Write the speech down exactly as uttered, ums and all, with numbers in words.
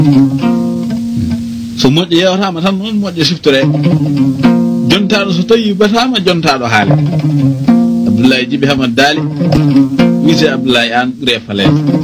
so moƴƴo yewtama tan noon moƴƴo siftore jontaɗo so tawi batama jontaɗo haale Abdoulaye Djiby Hamad Daly wiite Abdoulaye An ɓuure falede